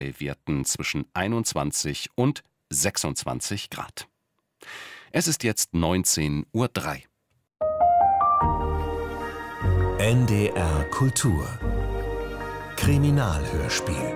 bei Werten zwischen 21 und 26 Grad. Es ist jetzt 19:03 Uhr. NDR Kultur Kriminalhörspiel.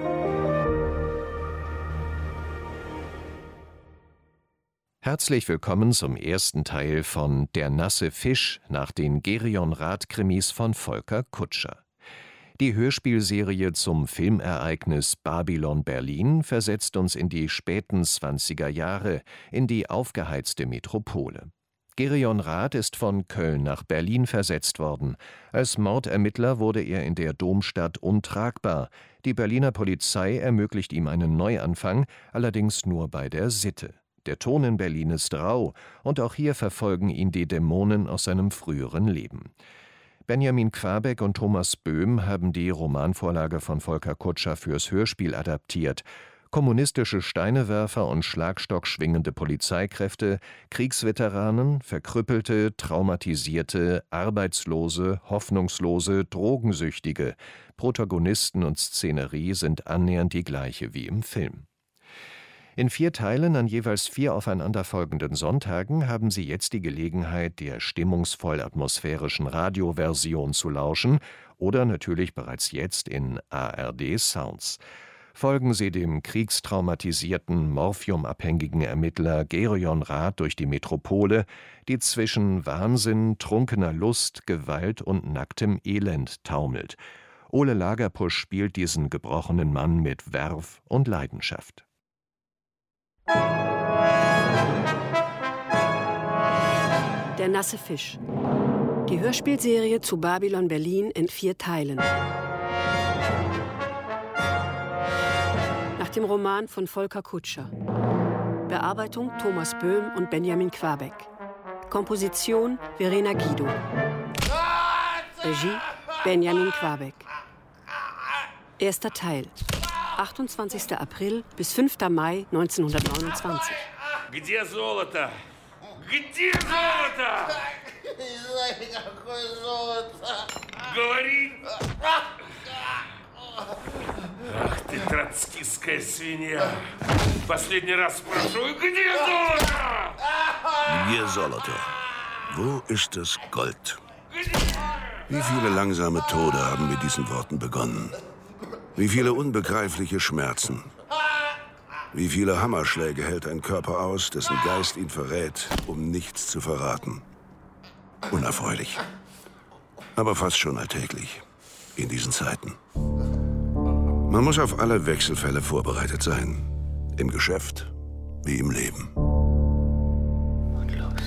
Herzlich willkommen zum ersten Teil von Der nasse Fisch nach den Gerion-Rath-Krimis von Volker Kutscher. Die Hörspielserie zum Filmereignis Babylon Berlin versetzt uns in die späten 20er Jahre, in die aufgeheizte Metropole. Gerion Rath ist von Köln nach Berlin versetzt worden. Als Mordermittler wurde er in der Domstadt untragbar. Die Berliner Polizei ermöglicht ihm einen Neuanfang, allerdings nur bei der Sitte. Der Ton in Berlin ist rau, und auch hier verfolgen ihn die Dämonen aus seinem früheren Leben. Benjamin Quabeck und Thomas Böhm haben die Romanvorlage von Volker Kutscher fürs Hörspiel adaptiert. Kommunistische Steinewerfer und Schlagstock schwingende Polizeikräfte, Kriegsveteranen, Verkrüppelte, Traumatisierte, Arbeitslose, Hoffnungslose, Drogensüchtige. Protagonisten und Szenerie sind annähernd die gleiche wie im Film. In 4 Teilen an jeweils 4 aufeinanderfolgenden Sonntagen haben Sie jetzt die Gelegenheit, der stimmungsvoll atmosphärischen Radioversion zu lauschen oder natürlich bereits jetzt in ARD Sounds. Folgen Sie dem kriegstraumatisierten, morphiumabhängigen Ermittler Gerion Rath durch die Metropole, die zwischen Wahnsinn, trunkener Lust, Gewalt und nacktem Elend taumelt. Ole Lagerpusch spielt diesen gebrochenen Mann mit Verve und Leidenschaft. Der nasse Fisch. Die Hörspielserie zu Babylon Berlin in 4 Teilen. Nach dem Roman von Volker Kutscher. Bearbeitung Thomas Böhm und Benjamin Quabeck. Komposition Verena Guido. Regie Benjamin Quabeck. Erster Teil. 28. April bis 5. Mai 1929. Где золото? Где золото? Какое золото? Говори! Ах ты, троцкистская свинья! Последний раз спрашиваю, где золото? Где золото? Wo ist das Gold? Wie viele langsame Tode haben mit diesen Worten begonnen? Wie viele unbegreifliche Schmerzen. Wie viele Hammerschläge hält ein Körper aus, dessen Geist ihn verrät, um nichts zu verraten. Unerfreulich. Aber fast schon alltäglich. In diesen Zeiten. Man muss auf alle Wechselfälle vorbereitet sein. Im Geschäft wie im Leben. Und los.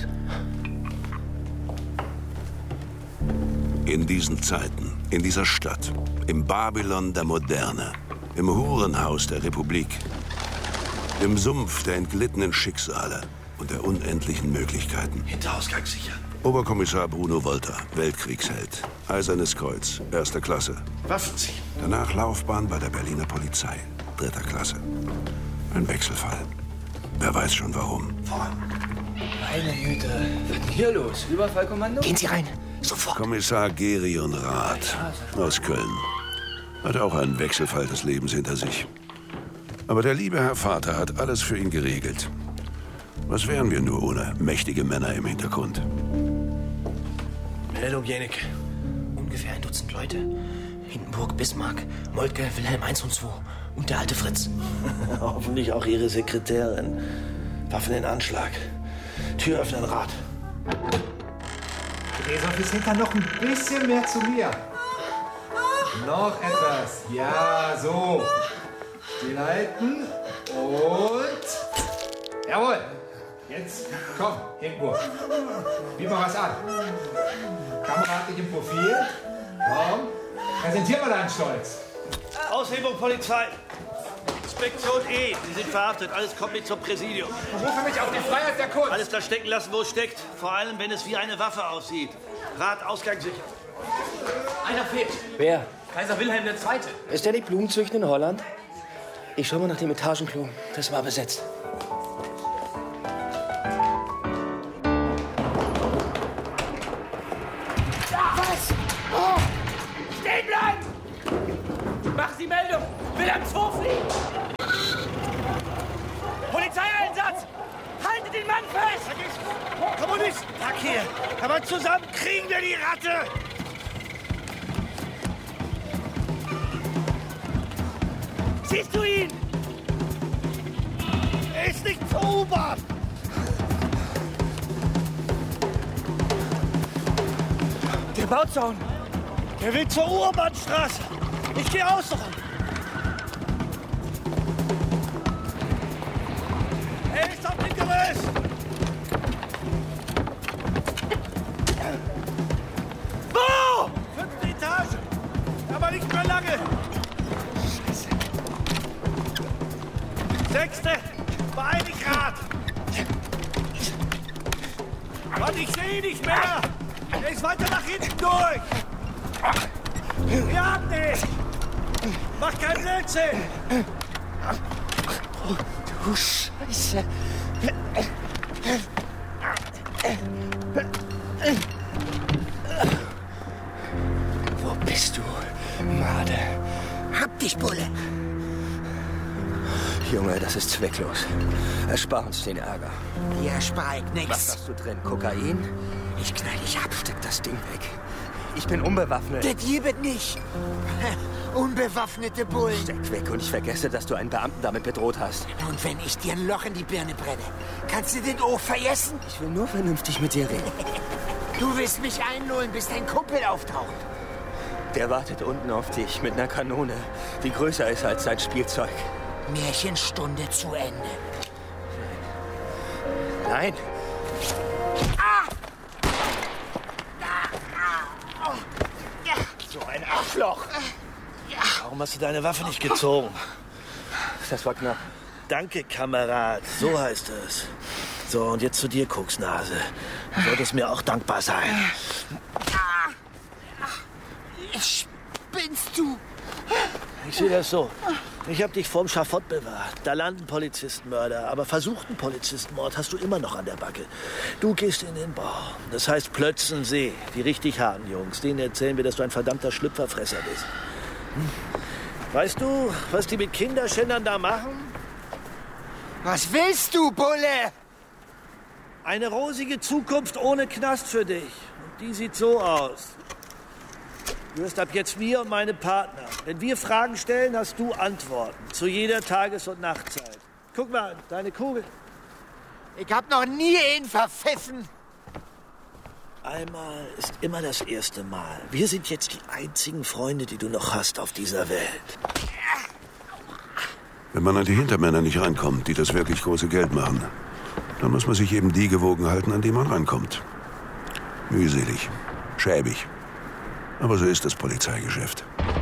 In diesen Zeiten, in dieser Stadt, im Babylon der Moderne, im Hurenhaus der Republik, im Sumpf der entglittenen Schicksale und der unendlichen Möglichkeiten. Hinterausgang sicher. Oberkommissar Bruno Wolter, Weltkriegsheld, Eisernes Kreuz, 1. Klasse. Waffen ziehen. Danach Laufbahn bei der Berliner Polizei, 3. Klasse. Ein Wechselfall. Wer weiß schon warum. Voran. Meine Güte. Was ist denn hier los? Überfallkommando? Gehen Sie rein. Sofort. Kommissar Gerion Rath aus Köln hat auch einen Wechselfall des Lebens hinter sich. Aber der liebe Herr Vater hat alles für ihn geregelt. Was wären wir nur ohne mächtige Männer im Hintergrund? Meldung, Jenik. Ungefähr 1 Dutzend Leute. Hindenburg, Bismarck, Moltke, Wilhelm I und II. Und der alte Fritz. Hoffentlich auch Ihre Sekretärin. Waffen in Anschlag. Tür öffnen, Rat. Gräserfis hinter noch ein bisschen mehr zu mir. Noch etwas. Ja, so. Stillhalten. Und... Jawohl. Jetzt, komm, Hindenburg. Biet mal was an. Kamera hat dich im Profil. Komm. Präsentier mal deinen Stolz. Aushebung Polizei. Inspektion E. Sie sind verhaftet. Alles kommt mit zum Präsidium. Berufe mich auf die Freiheit der Kunst. Alles da stecken lassen, wo es steckt. Vor allem, wenn es wie eine Waffe aussieht. Rat, Ausgang sicher. Einer fehlt. Wer? Kaiser Wilhelm II. Ist der die Blumen züchten in Holland? Ich schau mal nach dem Etagenklo. Das war besetzt. Was? Oh! Stehen bleiben! Machen Sie Meldung! Wilhelm II fliegt! hier. Aber zusammen kriegen wir die Ratte. Siehst du ihn? Er ist nicht zur U-Bahn. Der Bauzaun. Der will zur Urbahnstraße. Ich gehe außen rum. Er ist auf dem Gerüst. Wo? 5. Etage. Aber nicht mehr lange. Scheiße. 6. Beeil dich grad. Mann, ich sehe ihn nicht mehr. Er ist weiter nach hinten durch. Wir haben dich. Mach keinen Blödsinn. Oh, du Scheiße. Wo bist du, Made? Hab dich, Bulle. Junge, das ist zwecklos. Erspar uns den Ärger. Dir erspar ich nix. Was hast du drin? Kokain? Ich knall dich ab. Steck das Ding weg. Ich bin unbewaffnet. Das gibt nicht. Unbewaffnete Bullen. Steck weg und ich vergesse, dass du einen Beamten damit bedroht hast. Und wenn ich dir ein Loch in die Birne brenne, kannst du den auch vergessen? Ich will nur vernünftig mit dir reden. Du willst mich einlullen, bis dein Kumpel auftaucht. Der wartet unten auf dich mit einer Kanone, die größer ist als sein Spielzeug. Märchenstunde zu Ende. Nein. So ein Arschloch. Warum hast du deine Waffe nicht gezogen? Das war knapp. Danke, Kamerad. So heißt es. So, und jetzt zu dir, Koksnase. Du solltest mir auch dankbar sein. Spinnst du? Ich sehe das so. Ich habe dich vorm Schafott bewahrt. Da landen Polizistenmörder. Aber versuchten Polizistenmord hast du immer noch an der Backe. Du gehst in den Bau. Das heißt Plötzensee. Die richtig harten Jungs. Denen erzählen wir, dass du ein verdammter Schlüpferfresser bist. Weißt du, was die mit Kinderschändern da machen? Was willst du, Bulle? Eine rosige Zukunft ohne Knast für dich. Und die sieht so aus. Du wirst ab jetzt mir und meine Partner. Wenn wir Fragen stellen, hast du Antworten. Zu jeder Tages- und Nachtzeit. Guck mal, deine Kugel. Ich hab noch nie ihn verpfiffen. Einmal ist immer das erste Mal. Wir sind jetzt die einzigen Freunde, die du noch hast auf dieser Welt. Wenn man an die Hintermänner nicht rankommt, die das wirklich große Geld machen, dann muss man sich eben die gewogen halten, an die man rankommt. Mühselig, schäbig. Aber so ist das Polizeigeschäft.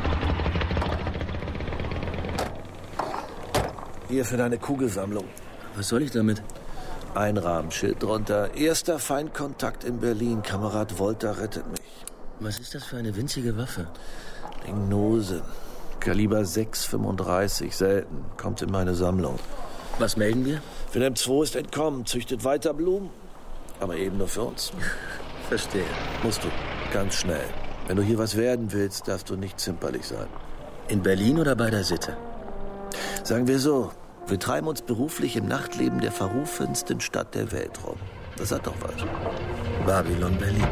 Hier für deine Kugelsammlung. Was soll ich damit? Ein Rahmenschild drunter. Erster Feindkontakt in Berlin. Kamerad Wolter rettet mich. Was ist das für eine winzige Waffe? Lignose. Kaliber 6,35. Selten. Kommt in meine Sammlung. Was melden wir? Wilhelm II ist entkommen. Züchtet weiter Blumen. Aber eben nur für uns. Verstehe. Musst du. Ganz schnell. Wenn du hier was werden willst, darfst du nicht zimperlich sein. In Berlin oder bei der Sitte? Sagen wir so, wir treiben uns beruflich im Nachtleben der verrufensten Stadt der Welt rum. Das hat doch was. Babylon, Berlin.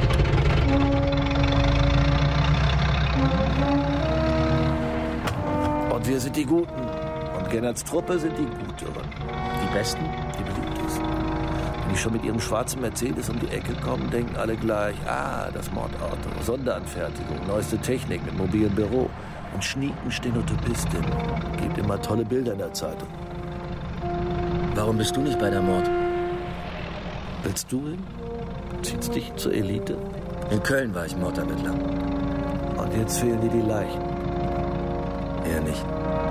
Und wir sind die Guten. Und Gennerts Truppe sind die Guteren. Die Besten? Die beliebtesten. Wenn die schon mit ihrem schwarzen Mercedes um die Ecke kommen, denken alle gleich, das Mordauto, Sonderanfertigung, neueste Technik mit mobilem Büro. Und Schnieken Stenotypistin. Gibt immer tolle Bilder in der Zeitung. Warum bist du nicht bei der Mord? Willst du hin? Zieht's dich zur Elite? In Köln war ich Mordermittler. Und jetzt fehlen dir die Leichen. Eher nicht.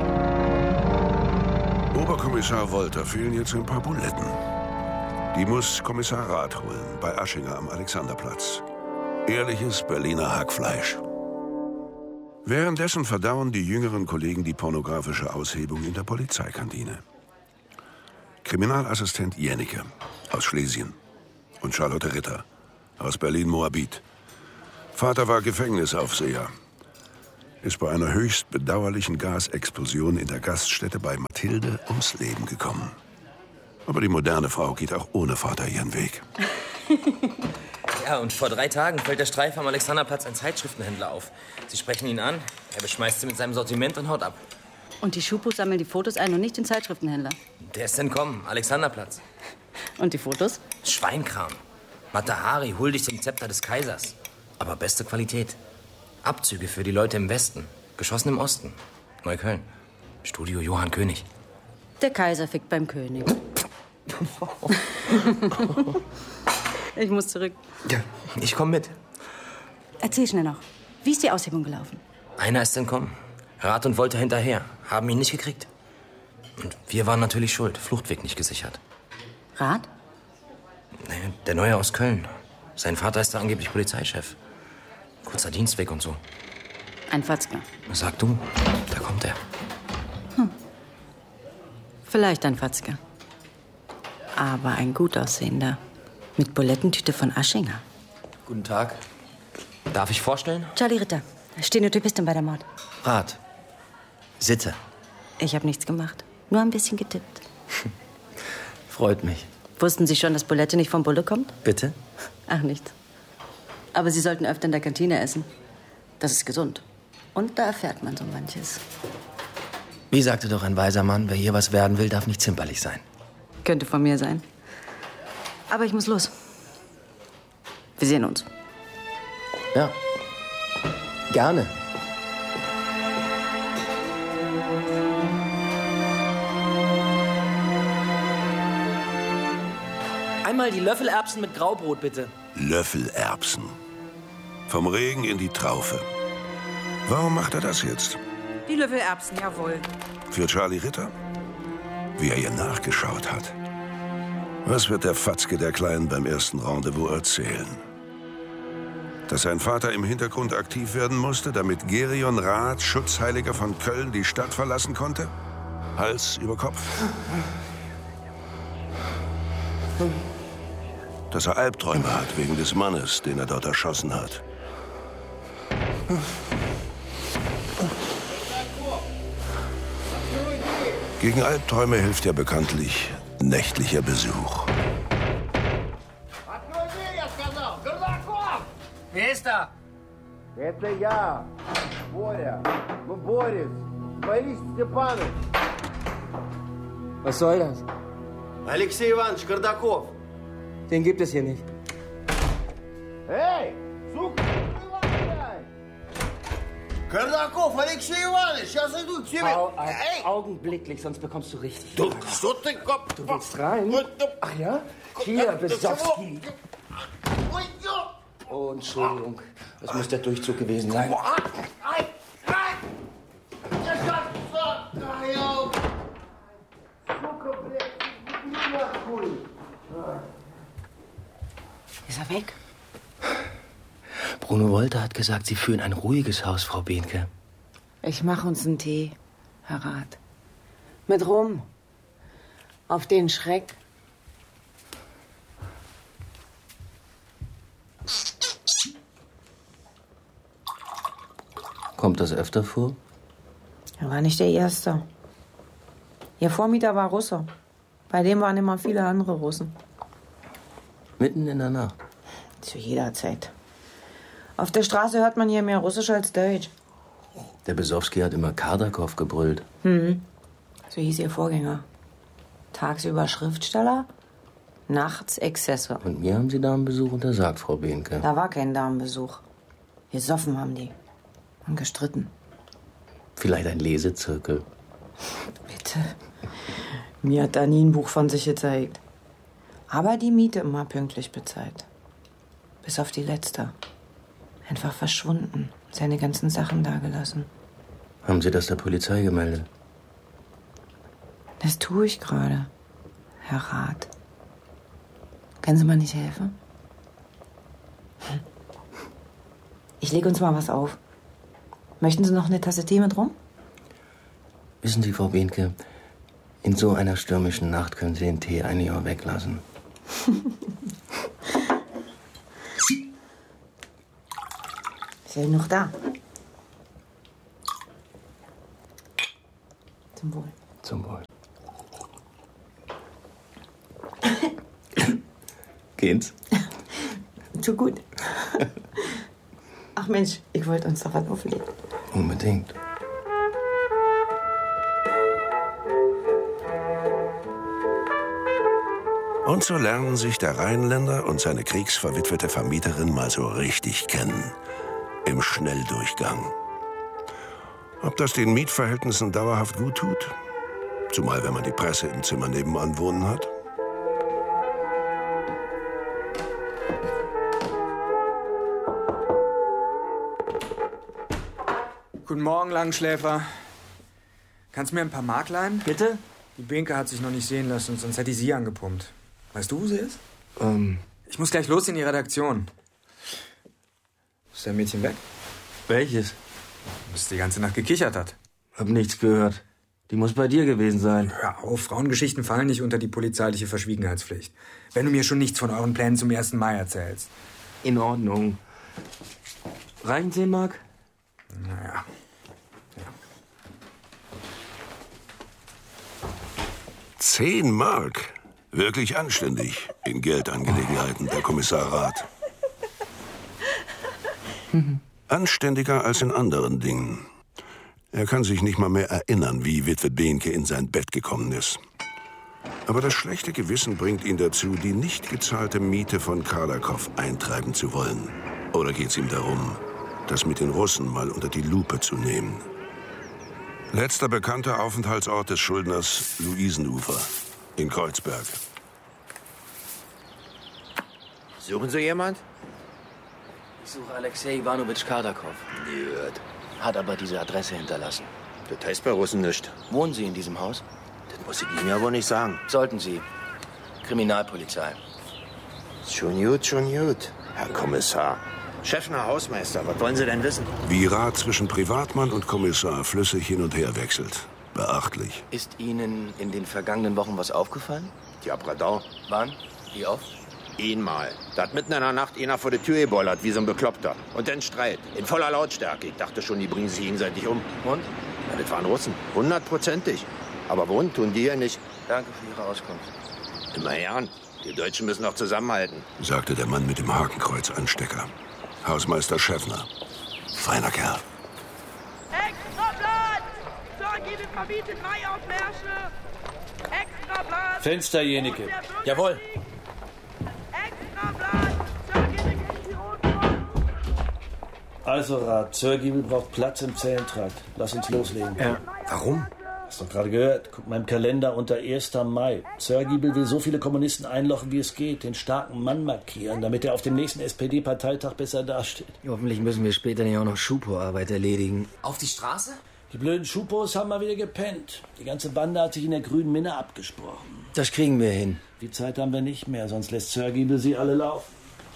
Oberkommissar Wolter fehlen jetzt ein paar Buletten. Die muss Kommissar Rath holen, bei Aschinger am Alexanderplatz. Ehrliches Berliner Hackfleisch. Währenddessen verdauen die jüngeren Kollegen die pornografische Aushebung in der Polizeikantine. Kriminalassistent Jennecke aus Schlesien und Charlotte Ritter aus Berlin-Moabit. Vater war Gefängnisaufseher. Ist bei einer höchst bedauerlichen Gasexplosion in der Gaststätte bei Mathilde ums Leben gekommen. Aber die moderne Frau geht auch ohne Vater ihren Weg. Ja, und vor 3 Tagen fällt der Streif am Alexanderplatz ein Zeitschriftenhändler auf. Sie sprechen ihn an, er beschmeißt sie mit seinem Sortiment und haut ab. Und die Schupos sammeln die Fotos ein und nicht den Zeitschriftenhändler. Der ist entkommen, Alexanderplatz. Und die Fotos? Schweinkram. Matahari huldigt dem Zepter des Kaisers. Aber beste Qualität. Abzüge für die Leute im Westen. Geschossen im Osten. Neukölln. Studio Johann König. Der Kaiser fickt beim König. Ich muss zurück. Ja, ich komme mit. Erzähl schnell noch. Wie ist die Aushebung gelaufen? Einer ist entkommen. Rat und Wolter hinterher. Haben ihn nicht gekriegt. Und wir waren natürlich schuld. Fluchtweg nicht gesichert. Rat? Naja, der Neue aus Köln. Sein Vater ist da angeblich Polizeichef. Kurzer Dienstweg und so. Ein Fatzker. Sag du, da kommt er. Vielleicht ein Fatzker. Aber ein gut aussehender. Mit Bulettentüte von Aschinger. Guten Tag. Darf ich vorstellen? Charlie Ritter, Stenotypistin bei der Mord. Rat. Sitte. Ich habe nichts gemacht. Nur ein bisschen getippt. Freut mich. Wussten Sie schon, dass Bulette nicht vom Bulle kommt? Bitte? Ach, nichts. Aber Sie sollten öfter in der Kantine essen. Das ist gesund. Und da erfährt man so manches. Wie sagte doch ein weiser Mann, wer hier was werden will, darf nicht zimperlich sein. Könnte von mir sein. Aber ich muss los. Wir sehen uns. Ja. Gerne. Einmal die Löffelerbsen mit Graubrot, bitte. Löffelerbsen. Vom Regen in die Traufe. Warum macht er das jetzt? Die Löffelerbsen, jawohl. Für Charlie Ritter? Wie er ihr nachgeschaut hat. Was wird der Fatzke der Kleinen beim ersten Rendezvous erzählen? Dass sein Vater im Hintergrund aktiv werden musste, damit Gerion Rath, Schutzheiliger von Köln, die Stadt verlassen konnte? Hals über Kopf? Dass er Albträume hat wegen des Mannes, den er dort erschossen hat. Gegen Albträume hilft ja bekanntlich nächtlicher Besuch. Wer ist da? Это я, Боря, Борис, Борис Степанович. Was soll das? Alexei Ivанович Kardakov. Den gibt es hier nicht. Эй, сука, Kardakov, Alexei Ivанович, сейчас иду к тебе. Augenblicklich, sonst bekommst du richtig. Du, что ты, Kopf? Du willst rein? Ach ja? Hier, Besowski. Oh, Entschuldigung. Das muss der Durchzug gewesen sein. Ist er weg? Bruno Wolter hat gesagt, Sie führen ein ruhiges Haus, Frau Behnke. Ich mache uns einen Tee, Herr Rath. Mit Rum. Auf den Schreck. Kommt das öfter vor? Er war nicht der Erste. Ihr Vormieter war Russe. Bei dem waren immer viele andere Russen. Mitten in der Nacht? Zu jeder Zeit. Auf der Straße hört man hier mehr Russisch als Deutsch. Der Besowski hat immer Kardakov gebrüllt. So hieß ihr Vorgänger. Tagsüber Schriftsteller, nachts Exzesse. Und mir haben Sie Damenbesuch untersagt, Frau Behnke. Da war kein Damenbesuch. Gesoffen haben die. Und gestritten. Vielleicht ein Lesezirkel. Bitte. Mir hat da nie ein Buch von sich gezeigt. Aber die Miete immer pünktlich bezahlt. Bis auf die letzte. Einfach verschwunden. Seine ganzen Sachen dagelassen. Haben Sie das der Polizei gemeldet? Das tue ich gerade, Herr Rath. Können Sie mal nicht helfen? Ich lege uns mal was auf. Möchten Sie noch eine Tasse Tee mit Rum? Wissen Sie, Frau Behnke, in so einer stürmischen Nacht können Sie den Tee ein Jahr weglassen. Ist er noch da? Zum Wohl. Zum Wohl. Geht's? Zu gut. Ach Mensch, ich wollte uns doch was auflegen. Unbedingt. Und so lernen sich der Rheinländer und seine kriegsverwitwete Vermieterin mal so richtig kennen. Im Schnelldurchgang. Ob das den Mietverhältnissen dauerhaft gut tut? Zumal, wenn man die Presse im Zimmer nebenan wohnen hat. Guten Morgen, Langschläfer. Kannst du mir ein paar Mark leihen? Bitte? Die Binke hat sich noch nicht sehen lassen, sonst hätte ich sie angepumpt. Weißt du, wo sie ist? Ich muss gleich los in die Redaktion. Ist der Mädchen weg? Welches? Das die ganze Nacht gekichert hat. Hab nichts gehört. Die muss bei dir gewesen sein. Hör auf, Frauengeschichten fallen nicht unter die polizeiliche Verschwiegenheitspflicht. Wenn du mir schon nichts von euren Plänen zum 1. Mai erzählst. In Ordnung. Reichen 10 Mark? Naja. 10 Mark? Wirklich anständig in Geldangelegenheiten, der Kommissar Rath. Anständiger als in anderen Dingen. Er kann sich nicht mal mehr erinnern, wie Witwe Behnke in sein Bett gekommen ist. Aber das schlechte Gewissen bringt ihn dazu, die nicht gezahlte Miete von Kalakow eintreiben zu wollen. Oder geht's ihm darum, das mit den Russen mal unter die Lupe zu nehmen? Letzter bekannter Aufenthaltsort des Schuldners Luisenufer in Kreuzberg. Suchen Sie jemand? Ich suche Alexei Iwanowitsch Kalakow. Gut. Hat aber diese Adresse hinterlassen. Das heißt bei Russen nicht. Wohnen Sie in diesem Haus? Das muss ich Ihnen ja wohl nicht sagen. Sollten Sie. Kriminalpolizei. Schon gut, Herr Kommissar. Chefner Hausmeister, was wollen Sie denn wissen? Wie Rath zwischen Privatmann und Kommissar flüssig hin und her wechselt. Beachtlich. Ist Ihnen in den vergangenen Wochen was aufgefallen? Ja, pardon. Wann? Wie oft? Einmal. Da hat mitten in der Nacht einer vor der Tür gebollert, wie so ein Bekloppter. Und dann Streit. In voller Lautstärke. Ich dachte schon, die bringen sich gegenseitig um. Und? Ja, das waren Russen. 100%ig. Aber wohnen tun die ja nicht. Danke für Ihre Auskunft. Immer gern. Die Deutschen müssen noch zusammenhalten. Sagte der Mann mit dem Hakenkreuzanstecker. Hausmeister Schäffner. Feiner Kerl. Extrablatt! Sorgibel verbietet Maiaufmärsche! Extrablatt! Fenster, Jenike. Jawohl. Extrablatt! Sorgibel gegen die Roten! Also, Rat, Zörgiebel braucht Platz im Zellentrakt. Lass uns loslegen. Ja. Warum? Hast doch gerade gehört. Guck mal im Kalender unter 1. Mai. Zörgiebel will so viele Kommunisten einlochen, wie es geht. Den starken Mann markieren, damit er auf dem nächsten SPD-Parteitag besser dasteht. Hoffentlich müssen wir später nicht auch noch Schupo-Arbeit erledigen. Auf die Straße? Die blöden Schupos haben mal wieder gepennt. Die ganze Bande hat sich in der grünen Minne abgesprochen. Das kriegen wir hin. Die Zeit haben wir nicht mehr, sonst lässt Zörgiebel sie alle laufen.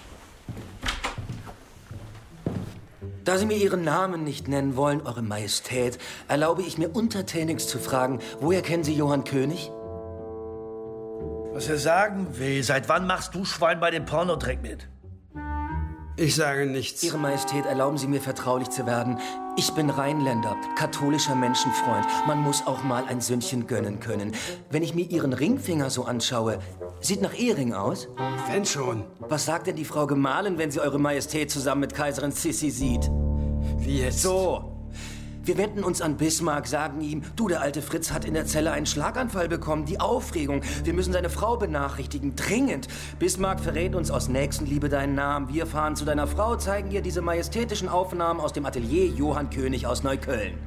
Da Sie mir Ihren Namen nicht nennen wollen, Eure Majestät, erlaube ich mir untertänigst zu fragen, woher kennen Sie Johann König? Was er sagen will, seit wann machst du Schwein bei dem Pornodreck mit? Ich sage nichts. Ihre Majestät, erlauben Sie mir vertraulich zu werden. Ich bin Rheinländer, katholischer Menschenfreund. Man muss auch mal ein Sündchen gönnen können. Wenn ich mir Ihren Ringfinger so anschaue, sieht nach Ehering aus? Wenn schon. Was sagt denn die Frau Gemahlin, wenn sie Eure Majestät zusammen mit Kaiserin Sissi sieht? Wie jetzt? So. Wir wenden uns an Bismarck, sagen ihm, du, der alte Fritz hat in der Zelle einen Schlaganfall bekommen, die Aufregung. Wir müssen seine Frau benachrichtigen, dringend. Bismarck verrät uns aus Nächstenliebe deinen Namen. Wir fahren zu deiner Frau, zeigen ihr diese majestätischen Aufnahmen aus dem Atelier Johann König aus Neukölln.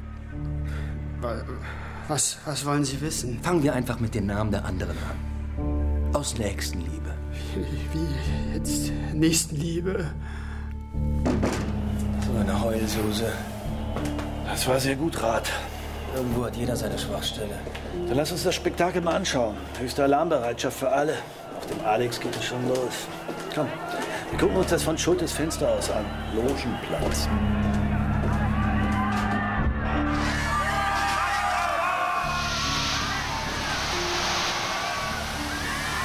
Was wollen Sie wissen? Fangen wir einfach mit den Namen der anderen an. Aus Nächstenliebe. Wie jetzt? Nächstenliebe? So eine Heulsuse. Das war sehr gut, Rat. Irgendwo hat jeder seine Schwachstelle. Dann lass uns das Spektakel mal anschauen. Höchste Alarmbereitschaft für alle. Auf dem Alex geht es schon los. Komm, wir gucken uns das von Schultes Fenster aus an. Logenplatz.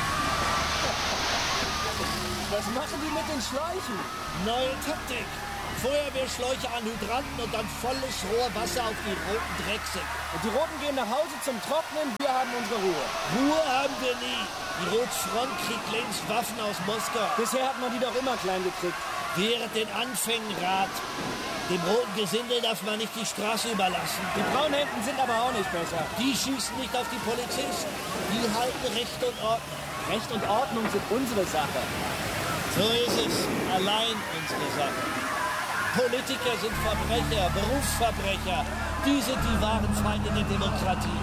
Was machen die mit den Schläuchen? Neue Taktik. Feuerwehrschläuche an Hydranten und dann volles Rohr Wasser auf die roten Drecksäcke. Und die Roten gehen nach Hause zum Trocknen, wir haben unsere Ruhe. Ruhe haben wir nie. Die Rotfront kriegt längst Waffen aus Moskau. Bisher hat man die doch immer klein gekriegt. Während den Anfängen, Rat. Dem roten Gesindel darf man nicht die Straße überlassen. Die Braunhemden sind aber auch nicht besser. Die schießen nicht auf die Polizisten. Die halten Recht und Ordnung. Recht und Ordnung sind unsere Sache. So ist es. Allein unsere Sache. Politiker sind Verbrecher, Berufsverbrecher. Die sind die wahren Feinde der Demokratie.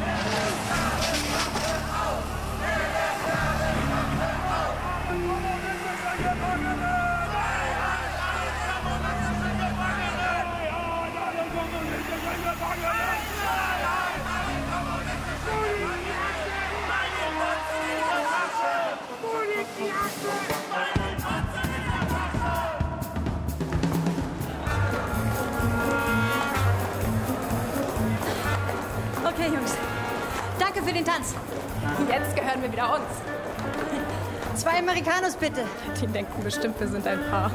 Okay, Jungs. Danke für den Tanz. Jetzt gehören wir wieder uns. 2 Americanos, bitte. Die denken bestimmt, wir sind ein Paar.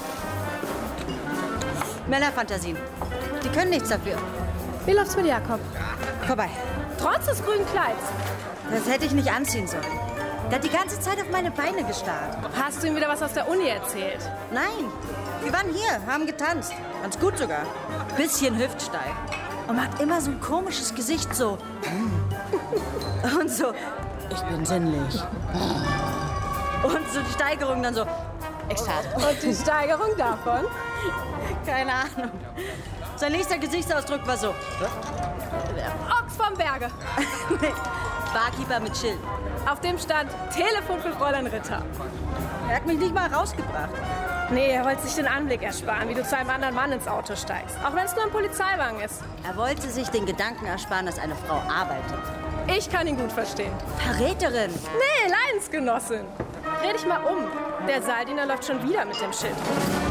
Männerfantasien. Die können nichts dafür. Wie läuft's mit Jakob? Vorbei. Trotz des grünen Kleids. Das hätte ich nicht anziehen sollen. Der hat die ganze Zeit auf meine Beine gestarrt. Hast du ihm wieder was aus der Uni erzählt? Nein. Wir waren hier, haben getanzt. Ganz gut sogar. Bisschen hüftsteif. Und macht immer so ein komisches Gesicht, so. Und so, ich bin sinnlich. Und so die Steigerung dann so, Ekstase. Und die Steigerung davon? Keine Ahnung. Sein nächster Gesichtsausdruck war so. Ochs vom Berge. Nee, Barkeeper mit Schild. Auf dem stand Telefon für Fräulein Ritter. Er hat mich nicht mal rausgebracht. Nee, er wollte sich den Anblick ersparen, wie du zu einem anderen Mann ins Auto steigst. Auch wenn es nur ein Polizeiwagen ist. Er wollte sich den Gedanken ersparen, dass eine Frau arbeitet. Ich kann ihn gut verstehen. Verräterin. Nee, Leidensgenossin. Dreh dich mal um. Der Saaldiener läuft schon wieder mit dem Schild.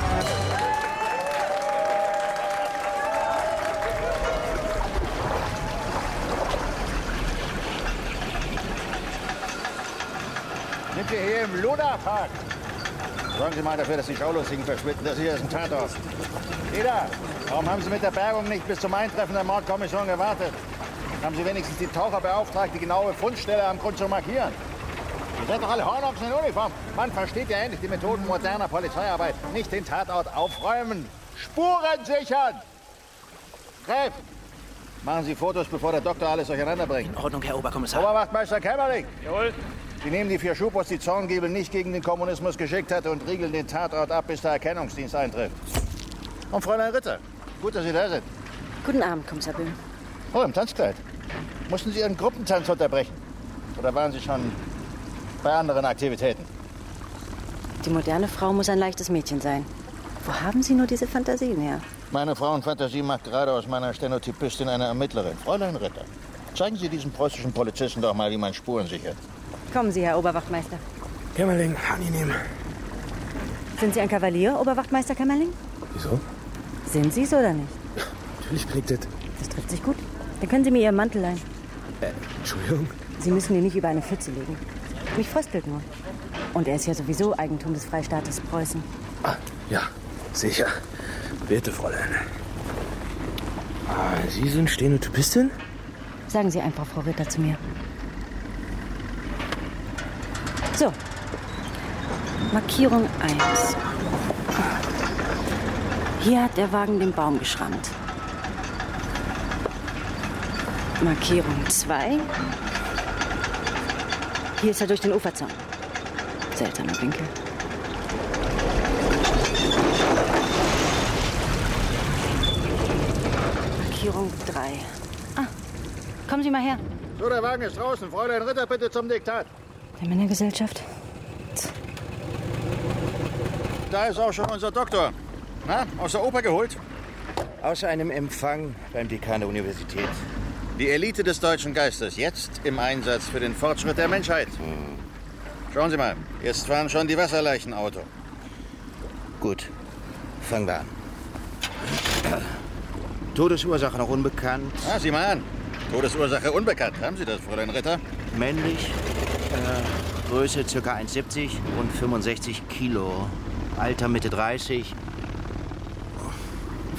Sind wir hier im Luderpark? Sorgen Sie mal dafür, dass die Schaulustigen verschwinden. Das hier ist ein Tatort. Ida, warum haben Sie mit der Bergung nicht bis zum Eintreffen der Mordkommission gewartet? Haben Sie wenigstens die Taucher beauftragt, die genaue Fundstelle am Grund zu markieren? Ihr seid doch alle Hornochsen in Uniform. Man versteht ja endlich die Methoden moderner Polizeiarbeit. Nicht den Tatort aufräumen. Spuren sichern! Greif! Machen Sie Fotos, bevor der Doktor alles durcheinander bringt. In Ordnung, Herr Oberkommissar. Oberwachtmeister Kämmerling! Jawohl. Sie nehmen die 4 Schupos, die Zorngiebel nicht gegen den Kommunismus geschickt hat, und riegeln den Tatort ab, bis der Erkennungsdienst eintrifft. Und Fräulein Ritter, gut, dass Sie da sind. Guten Abend, Kommissar Böhm. Oh, im Tanzkleid. Mussten Sie Ihren Gruppentanz unterbrechen? Oder waren Sie schon bei anderen Aktivitäten? Die moderne Frau muss ein leichtes Mädchen sein. Wo haben Sie nur diese Fantasien her? Meine Frauenfantasie macht gerade aus meiner Stenotypistin eine Ermittlerin. Fräulein Ritter, zeigen Sie diesen preußischen Polizisten doch mal, wie man Spuren sichert. Kommen Sie, Herr Oberwachtmeister. Kämmerling, angenehm. Sind Sie ein Kavalier, Oberwachtmeister Kämmerling? Wieso? Sind Sie es oder nicht? Natürlich bin ich das. Das trifft sich gut. Dann können Sie mir Ihren Mantel leihen. Entschuldigung? Sie müssen ihn nicht über eine Pfütze legen. Mich fröstelt nur. Und er ist ja sowieso Eigentum des Freistaates Preußen. Ah, ja, sicher. Bitte, Fräulein. Ah, Sie sind Stenotypistin? Sagen Sie einfach, Frau Ritter, zu mir. So. Markierung 1. Hier hat der Wagen den Baum geschrammt. Markierung 2. Hier ist er durch den Uferzaun. Seltsamer Winkel. Markierung 3. Ah, kommen Sie mal her. So, der Wagen ist draußen. Fräulein Ritter, bitte zum Diktat. Der Männergesellschaft. Da ist auch schon unser Doktor. Na, aus der Oper geholt? Aus einem Empfang beim Dekan der Universität. Die Elite des deutschen Geistes, jetzt im Einsatz für den Fortschritt der Menschheit. Schauen Sie mal, jetzt fahren schon die Wasserleichen Auto. Gut, fangen wir an. Todesursache noch unbekannt. Ah, sieh mal an. Todesursache unbekannt. Haben Sie das, Fräulein Ritter? Männlich, Größe ca. 1,70 und 65 Kilo. Alter Mitte 30.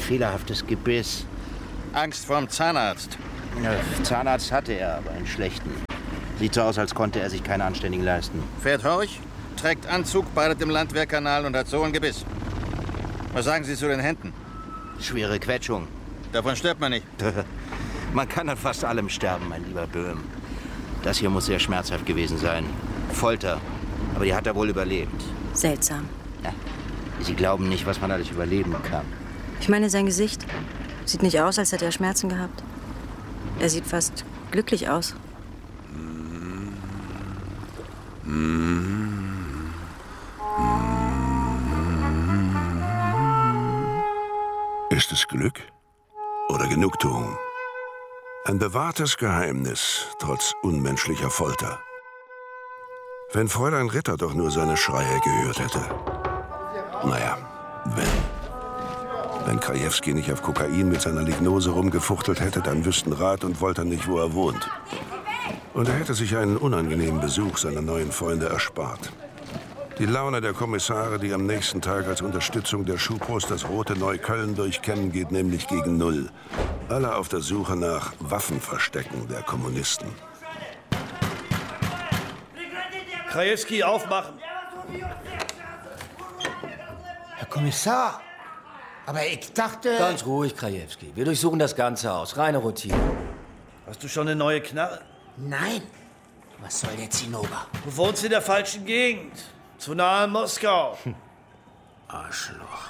fehlerhaftes Gebiss. Angst vorm Zahnarzt. Ja, Zahnarzt hatte er, aber einen schlechten. Sieht so aus, als konnte er sich keinen anständigen leisten. Fährt Horch, trägt Anzug, badet im Landwehrkanal und hat so ein Gebiss. Was sagen Sie zu den Händen? Schwere Quetschung. Davon stirbt man nicht. Man kann an fast allem sterben, mein lieber Böhm. Das hier muss sehr schmerzhaft gewesen sein. Folter. Aber die hat er wohl überlebt. Seltsam. Ja. Sie glauben nicht, was man alles überleben kann. Ich meine, sein Gesicht sieht nicht aus, als hätte er Schmerzen gehabt. Er sieht fast glücklich aus. Ist es Glück oder Genugtuung? Ein bewahrtes Geheimnis, trotz unmenschlicher Folter. Wenn Fräulein Ritter doch nur seine Schreie gehört hätte. Naja, wenn Krajewski nicht auf Kokain mit seiner Lignose rumgefuchtelt hätte, dann wüssten Rat und Wolter nicht, wo er wohnt. Und er hätte sich einen unangenehmen Besuch seiner neuen Freunde erspart. Die Laune der Kommissare, die am nächsten Tag als Unterstützung der Schupos das rote Neukölln durchkämmen, geht nämlich gegen Null. Alle auf der Suche nach Waffenverstecken der Kommunisten. Krajewski, aufmachen! Herr Kommissar, aber ich dachte... Ganz ruhig, Krajewski. Wir durchsuchen das ganze Haus. Reine Routine. Hast du schon eine neue Knarre? Nein. Was soll der Zinnober? Du wohnst in der falschen Gegend. Zu nah an Moskau. Arschloch.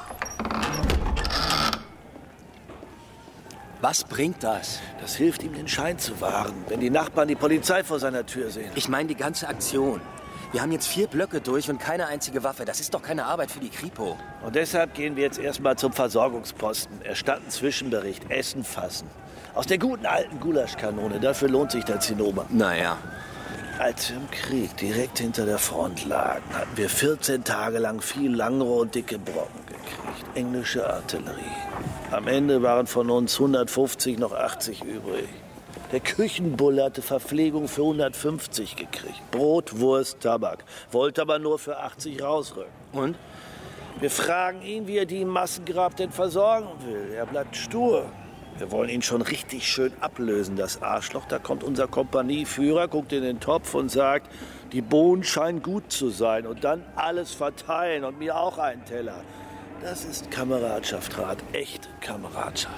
Was bringt das? Das hilft ihm, den Schein zu wahren, wenn die Nachbarn die Polizei vor seiner Tür sehen. Ich meine die ganze Aktion. Wir haben jetzt 4 Blöcke durch und keine einzige Waffe. Das ist doch keine Arbeit für die Kripo. Und deshalb gehen wir jetzt erstmal zum Versorgungsposten. Erstatten Zwischenbericht, Essen fassen. Aus der guten alten Gulaschkanone. Dafür lohnt sich der Zinnober. Naja. Als wir im Krieg direkt hinter der Front lagen, hatten wir 14 Tage lang viel Langrohr und dicke Brocken gekriegt. Englische Artillerie. Am Ende waren von uns 150 noch 80 übrig. Der Küchenbulle hatte Verpflegung für 150 gekriegt. Brot, Wurst, Tabak. Wollte aber nur für 80 rausrücken. Und? Wir fragen ihn, wie er die im Massengrab denn versorgen will. Er bleibt stur. Wir wollen ihn schon richtig schön ablösen, das Arschloch. Da kommt unser Kompanieführer, guckt in den Topf und sagt, die Bohnen scheinen gut zu sein. Und dann alles verteilen und mir auch einen Teller. Das ist Kameradschaft, Rat. Echte Kameradschaft.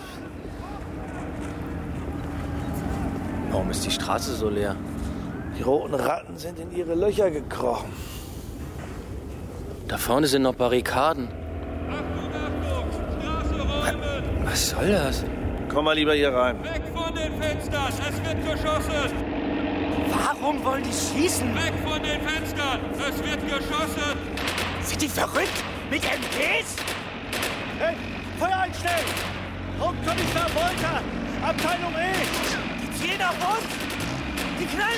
Warum ist die Straße so leer? Die roten Ratten sind in ihre Löcher gekrochen. Da vorne sind noch Barrikaden. Was soll das? Komm mal lieber hier rein. Weg von den Fenstern, es wird geschossen! Warum wollen die schießen? Weg von den Fenstern, es wird geschossen! Sind die verrückt? Mit MPs? Hey, Feuer einstellen! Hauptkommissar Wolter, Abteilung E! Die zielen auf uns! Die knallen